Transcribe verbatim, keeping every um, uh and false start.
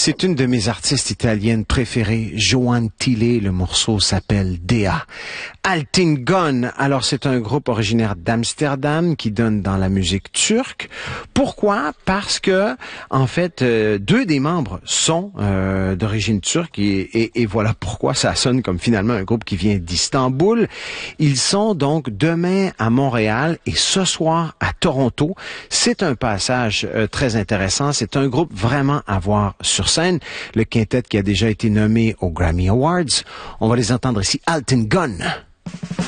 C'est une de mes artistes italiennes préférées, Joan Tillet. Le morceau s'appelle Dea. Altingon, alors c'est un groupe originaire d'Amsterdam qui donne dans la musique turque. Pourquoi? Parce que, en fait, euh, deux des membres sont euh, d'origine turque et, et, et voilà pourquoi ça sonne comme finalement un groupe qui vient d'Istanbul. Ils sont donc demain à Montréal et ce soir à Toronto. C'est un passage euh, très intéressant. C'est un groupe vraiment à voir sur scène. Le quintet qui a déjà été nommé aux Grammy Awards. On va les entendre ici. Altingon.